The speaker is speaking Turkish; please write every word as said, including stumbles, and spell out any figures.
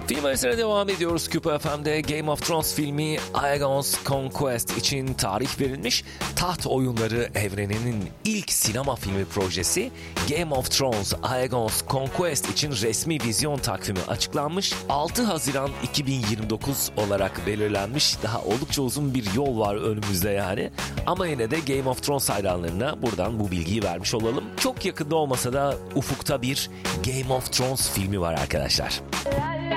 Film arasına devam ediyoruz. Küpa F M'de Game of Thrones filmi Aegon's Conquest için tarih verilmiş. Taht Oyunları evreninin ilk sinema filmi projesi Game of Thrones Aegon's Conquest için resmi vizyon takvimi açıklanmış. altı Haziran iki bin yirmi dokuz olarak belirlenmiş. Daha oldukça uzun bir yol var önümüzde yani. Ama yine de Game of Thrones hayranlarına buradan bu bilgiyi vermiş olalım. Çok yakında olmasa da ufukta bir Game of Thrones filmi var arkadaşlar.